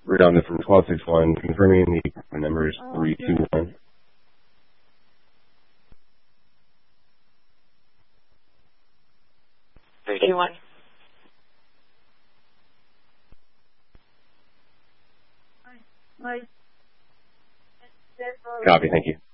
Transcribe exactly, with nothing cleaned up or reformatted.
Redundant from twelve six one, confirming the number is three two one. three two one. Copy, thank you.